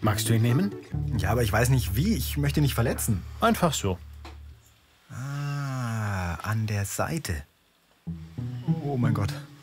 Magst du ihn nehmen? Ja, aber ich weiß nicht wie. Ich möchte nicht verletzen. Einfach so. Ah, an der Seite. Oh mein Gott.